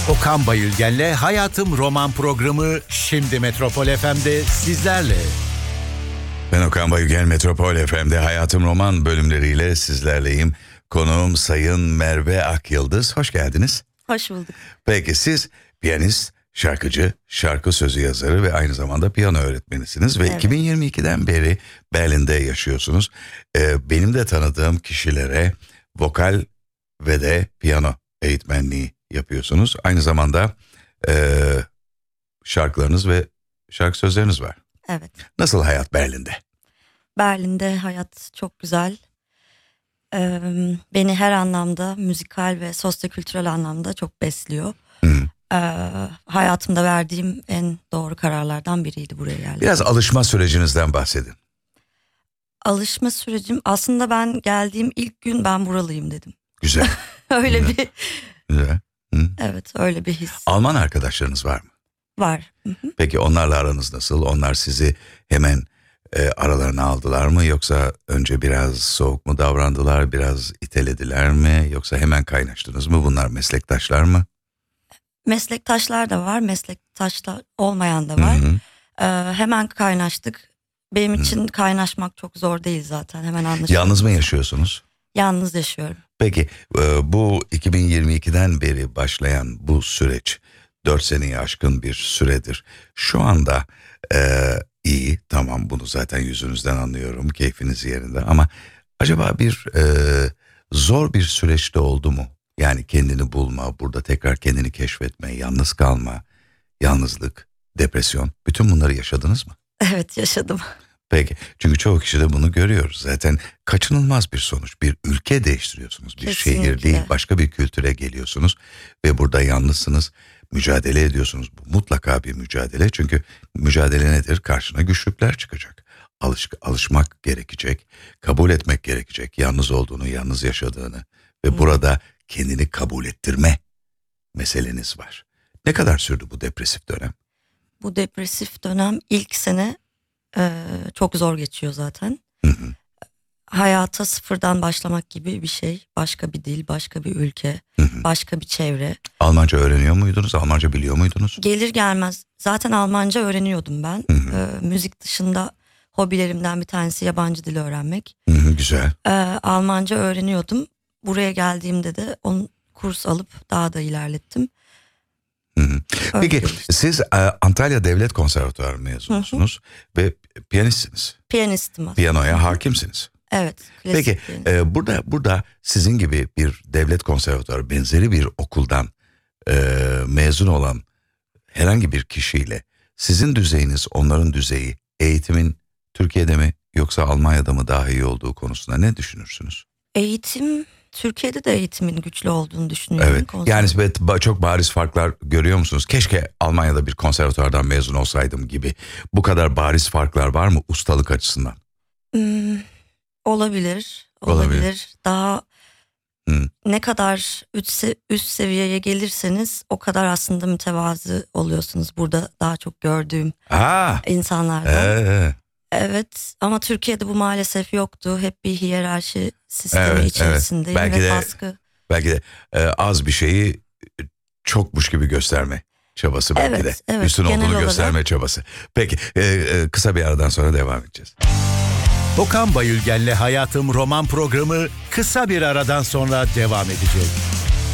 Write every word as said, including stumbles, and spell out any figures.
Okan Bayülgen'le Hayatım Roman programı şimdi Metropol F M'de sizlerle. Ben Okan Bayülgen, Metropol F M'de Hayatım Roman bölümleriyle sizlerleyim. Konuğum Sayın Merve Akyıldız. Hoş geldiniz. Hoş bulduk. Peki siz piyanist, şarkıcı, şarkı sözü yazarı ve aynı zamanda piyano öğretmenisiniz. Ve evet. iki bin yirmi ikiden beri Berlin'de yaşıyorsunuz. Ee, benim de tanıdığım kişilere vokal ve de piyano eğitmenliği yapıyorsunuz. Aynı zamanda e, şarkılarınız ve şarkı sözleriniz var. Evet. Nasıl hayat Berlin'de? Berlin'de hayat çok güzel. Ee, beni her anlamda, müzikal ve sosyokültürel anlamda çok besliyor. Ee, hayatımda verdiğim en doğru kararlardan biriydi buraya geldim. Biraz alışma sürecinizden bahsedin. Alışma sürecim, aslında ben geldiğim ilk gün ben buralıyım dedim. Güzel. öyle Güzel. bir. Güzel. Hı. Evet, öyle bir his. Alman arkadaşlarınız var mı? Var. Hı hı. Peki onlarla aranız nasıl? Onlar sizi hemen e, aralarına aldılar mı? Yoksa önce biraz soğuk mu davrandılar? Biraz itelediler mi? Yoksa hemen kaynaştınız mı? Bunlar meslektaşlar mı? Meslektaşlar da var, meslektaşlar olmayan da var. Hı hı. Ee, hemen kaynaştık. Benim için hı. kaynaşmak çok zor değil zaten. Hemen anlaşılıyor. Yalnız mı yaşıyorsunuz? Yalnız yaşıyorum. Peki bu iki bin yirmi ikiden beri başlayan bu süreç dört seneyi aşkın bir süredir. Şu anda e, iyi, tamam, bunu zaten yüzünüzden anlıyorum, keyfiniz yerinde, ama acaba bir e, zor bir süreçte oldu mu? Yani kendini bulma, burada tekrar kendini keşfetme, yalnız kalma, yalnızlık, depresyon, bütün bunları yaşadınız mı? Evet, yaşadım. Peki, çünkü çoğu kişide bunu görüyoruz. Zaten kaçınılmaz bir sonuç. Bir ülke değiştiriyorsunuz. Bir Kesinlikle. Şehir değil, başka bir kültüre geliyorsunuz. Ve burada yalnızsınız, mücadele ediyorsunuz. Bu mutlaka bir mücadele. Çünkü mücadele nedir? Karşına güçlükler çıkacak. Alış, alışmak gerekecek. Kabul etmek gerekecek. Yalnız olduğunu, yalnız yaşadığını. Ve hmm. burada kendini kabul ettirme meseleniz var. Ne kadar sürdü bu depresif dönem? Bu depresif dönem ilk sene Ee, çok zor geçiyor zaten. Hı hı. Hayata sıfırdan başlamak gibi bir şey. Başka bir dil, başka bir ülke, hı hı. başka bir çevre. Almanca öğreniyor muydunuz? Almanca biliyor muydunuz? Gelir gelmez zaten Almanca öğreniyordum ben. Hı hı. Ee, müzik dışında hobilerimden bir tanesi yabancı dil öğrenmek. Hı hı, güzel. Ee, Almanca öğreniyordum. Buraya geldiğimde de onun kurs alıp daha da ilerlettim. Hı hı. Peki siz e, Antalya Devlet Konservatuarı mezunusunuz hı hı. ve piyanistsiniz. Piyanistim aslında. Piyanoya hakimsiniz. Evet. Peki e, burada burada sizin gibi bir devlet konservatuarı benzeri bir okuldan e, mezun olan herhangi bir kişiyle sizin düzeyiniz, onların düzeyi, eğitimin Türkiye'de mi yoksa Almanya'da mı daha iyi olduğu konusunda ne düşünürsünüz? Eğitim, Türkiye'de de eğitimin güçlü olduğunu düşünüyorum. Evet. Yani çok bariz farklar görüyor musunuz? Keşke Almanya'da bir konservatuardan mezun olsaydım gibi. Bu kadar bariz farklar var mı ustalık açısından? Hmm, olabilir. Olabilir. Olabilir. Daha hmm. ne kadar üst, üst seviyeye gelirseniz o kadar aslında mütevazı oluyorsunuz. Burada daha çok gördüğüm Aa, insanlardan. Ee. Evet, ama Türkiye'de bu maalesef yoktu. Hep bir hiyerarşi sistemi evet, içerisindeyim evet. Belki ve de, baskı. Belki de e, az bir şeyi çokmuş gibi gösterme çabası belki evet, de. Evet, üstün olduğunu olarak gösterme çabası. Peki e, e, kısa bir aradan sonra devam edeceğiz. Okan Bayülgen'le Hayatım Roman programı kısa bir aradan sonra devam edecek.